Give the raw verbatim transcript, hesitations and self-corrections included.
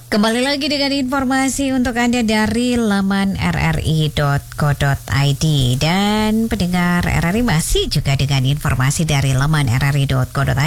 Kembali lagi dengan informasi untuk Anda dari laman r r i dot co dot i d. Dan pendengar R R I masih juga dengan informasi dari laman r r i dot co dot i d.